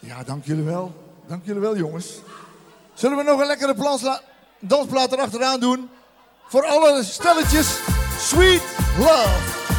Ja, dank jullie wel. Dank jullie wel, jongens. Zullen we nog een lekkere dansplaat erachteraan doen? Voor alle stelletjes, Sweet Love.